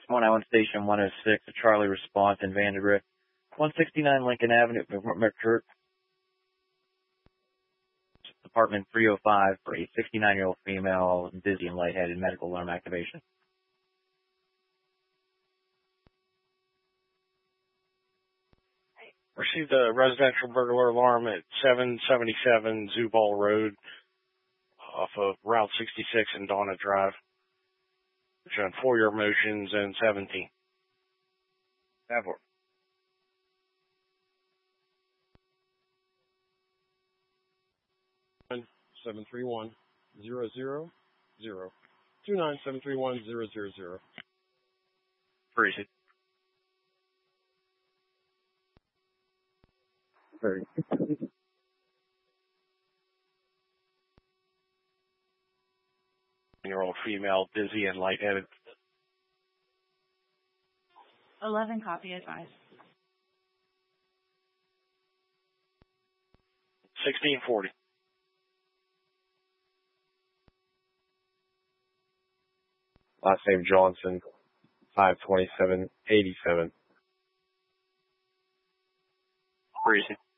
191 Station 106, a Charlie response in Vandergrift. 169 Lincoln Avenue, McCurt, apartment 305 for a 69-year-old female, dizzy and lightheaded, medical alarm activation. Received a residential burglar alarm at 777 Zubal Road off of Route 66 and Donna Drive. Showing 4-year motions and 17. Therefore. Seven 731-000. 29-731-000. Appreciate it. Very. Year-old female, dizzy and lightheaded. 11 copy advised. 1640. Last name Johnson, 527-87. Appreciate it.